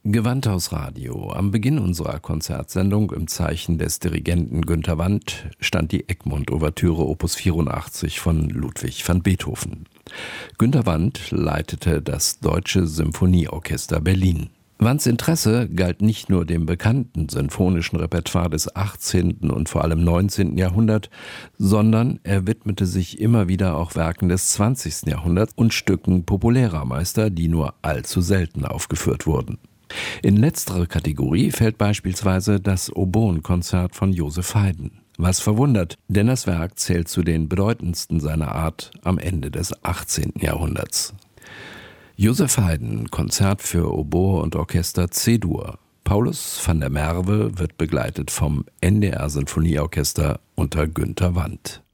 Gewandhaus Radio. Am Beginn unserer Konzertsendung im Zeichen des Dirigenten Günter Wandt stand die Egmont-Ouvertüre Opus 84 von Ludwig van Beethoven. Günter Wandt leitete das Deutsche Symphonieorchester Berlin. Wandts Interesse galt nicht nur dem bekannten sinfonischen Repertoire des 18. und vor allem 19. Jahrhunderts, sondern er widmete sich immer wieder auch Werken des 20. Jahrhunderts und Stücken populärer Meister, die nur allzu selten aufgeführt wurden. In letztere Kategorie fällt beispielsweise das Oboenkonzert von Joseph Haydn. Was verwundert, denn das Werk zählt zu den bedeutendsten seiner Art am Ende des 18. Jahrhunderts. Joseph Haydn, Konzert für Oboe und Orchester C-Dur. Paulus van der Merwe wird begleitet vom NDR Sinfonieorchester unter Günter Wandt.